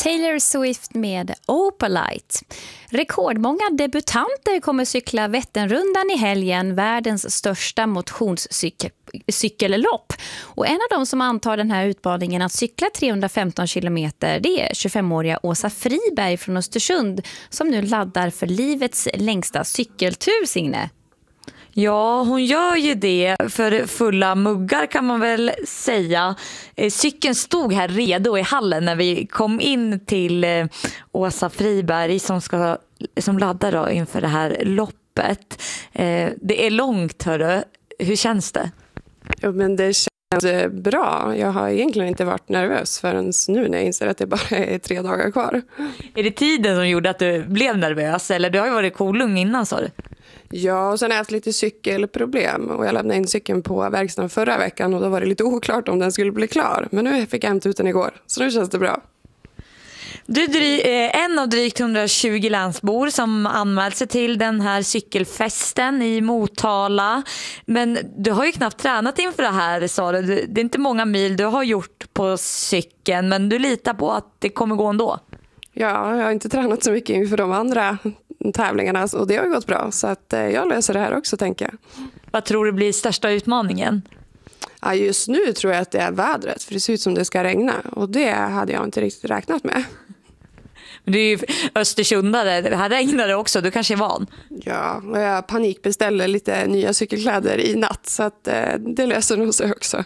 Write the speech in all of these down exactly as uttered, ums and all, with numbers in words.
Taylor Swift med Opalite. Rekordmånga debutanter kommer cykla Vätternrundan i helgen, världens största motionscykellopp. Och en av dem som antar den här utmaningen att cykla trehundrafemton kilometer, det är tjugofemåriga Åsa Friberg från Östersund som nu laddar för livets längsta cykeltur, Signe. Ja, hon gör ju det för fulla muggar kan man väl säga. Cykeln stod här redo i hallen när vi kom in till Åsa Friberg som, ska, som laddar då inför det här loppet. Det är långt, hörru. Hur känns det? Ja, men det känns bra. Jag har egentligen inte varit nervös förrän nu när jag inser att det bara är tre dagar kvar. Är det tiden som gjorde att du blev nervös? Eller du har ju varit kolugn innan, sa du? Ja, och sen har jag haft lite cykelproblem och jag lämnade in cykeln på verkstaden förra veckan och då var det lite oklart om den skulle bli klar. Men nu fick jag hämta ut den igår, så nu känns det bra. Du är en av drygt hundratjugo länsbor som anmält sig till den här cykelfesten i Motala. Men du har ju knappt tränat inför det här, sa du. Det är inte många mil du har gjort på cykeln, men du litar på att det kommer gå ändå. Ja, jag har inte tränat så mycket inför de andra tävlingarna och det har gått bra. Så att jag löser det här också, tänker jag. Vad tror du blir största utmaningen? Ja, just nu tror jag att det är vädret, för det ser ut som det ska regna. Och det hade jag inte riktigt räknat med. Men det är ju Östersundare, här regnar det också, du kanske är van. Ja, och jag panikbeställde lite nya cykelkläder i natt, så att det löser nog sig också.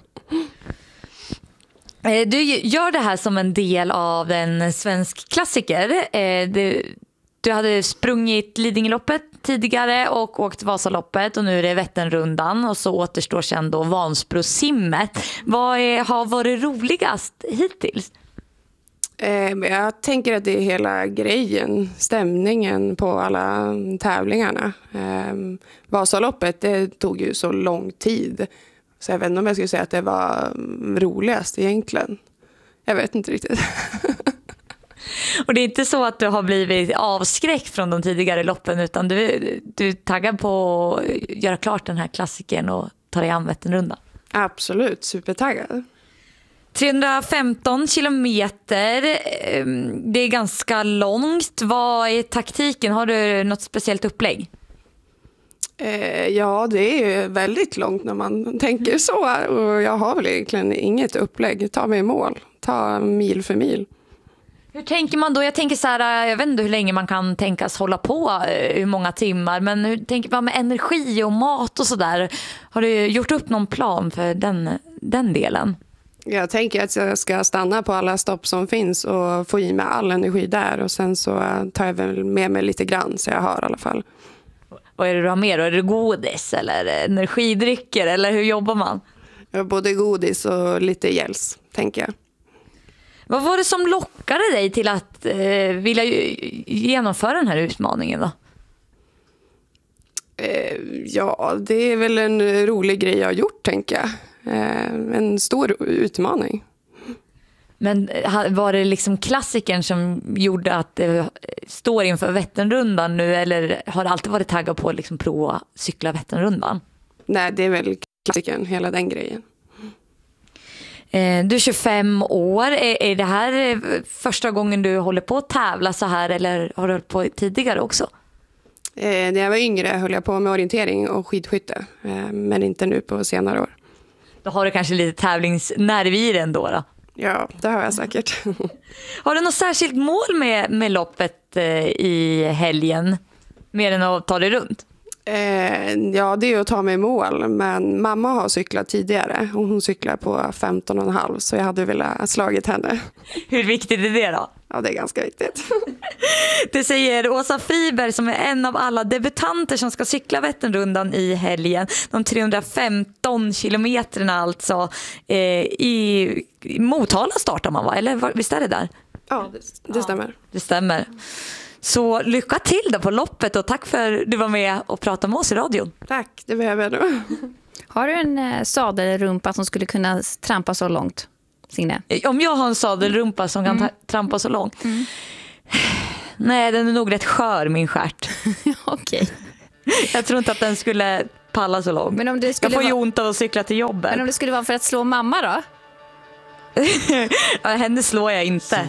Du gör det här som en del av en svensk klassiker. Du, du hade sprungit Lidingöloppet tidigare och åkt Vasaloppet och nu är det Vätternrundan och så återstår sedan då Vansbrosimmet. Vad är, har varit roligast hittills? Jag tänker att det är hela grejen, stämningen på alla tävlingarna. Vasaloppet, det tog ju så lång tid. Så jag vet inte om jag skulle säga att det var roligast egentligen. Jag vet inte riktigt. Och det är inte så att du har blivit avskräckt från de tidigare loppen utan du, du taggar på att göra klart den här klassikern och ta dig an Vätternrundan. Absolut, supertaggad. trehundrafemton kilometer, det är ganska långt. Vad är taktiken? Har du något speciellt upplägg? Ja, det är väldigt långt när man tänker så. Och jag har väl egentligen inget upplägg. Ta mig i mål. Ta mil för mil. Hur tänker man då? Jag tänker så här, jag vet inte hur länge man kan tänkas hålla på, hur många timmar. Men hur tänker man med energi och mat och sådär? Har du gjort upp någon plan för den, den delen? Jag tänker att jag ska stanna på alla stopp som finns och få i mig all energi där. Och sen så tar jag väl med mig lite grann så jag har i alla fall. Vad är det du har med då? Är det godis eller energidrycker eller hur jobbar man? Både godis och lite gels, tänker jag. Vad var det som lockade dig till att eh, vilja genomföra den här utmaningen då? Eh, ja, det är väl en rolig grej jag har gjort, tänker jag. Eh, en stor utmaning. Men var det liksom klassikern som gjorde att det står inför Vätternrundan nu eller har det alltid varit taggad på att liksom prova cykla Vätternrundan? Nej, det är väl klassikern, hela den grejen. Du är tjugofem år. Är, är det här första gången du håller på att tävla så här eller har du hållit på tidigare också? Eh, när jag var yngre höll jag på med orientering och skidskytte, eh, men inte nu på senare år. Då har du kanske lite tävlingsnerv i den då då? Ja, det har jag säkert. Har du något särskilt mål med, med loppet eh, i helgen? Mer än att ta dig runt? Eh, ja, det är att ta mig i mål. Men mamma har cyklat tidigare. Och hon cyklar på femton och en halv. Så jag hade velat slagit henne. Hur viktigt är det då? Ja, det är ganska viktigt. Det säger Åsa Friberg som är en av alla debutanter som ska cykla Vätternrundan i helgen. De trehundrafemton kilometerna alltså. Eh, i, I Motala startar man, va? Eller visst är det där? Ja, det, det stämmer. Ja, det stämmer. Så lycka till då på loppet och tack för att du var med och pratade med oss i radion. Tack, det behöver jag nog. Har du en eh, sadelrumpa som skulle kunna trampa så långt, Signe? Om jag har en sadelrumpa som kan mm. trampa så långt? Mm. Nej, den är nog rätt skör, min stjärt. Okej. Jag tror inte att den skulle palla så långt. Men om det skulle jag får ju ont av att cykla till jobbet. Men om det skulle vara för att slå mamma då? Ja, henne slår jag inte.